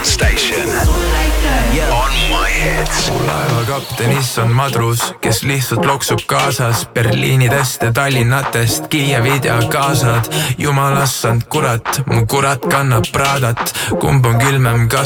Dance Station on My Hits. Laevakaptenis on madrus, kes lihtsalt loksub kaasas Berliinidest ja Tallinnatest, Kiievid ja Gaasad. Jumalassand kurat, mu kurat kannab Pradat. Kumb on külmem, kas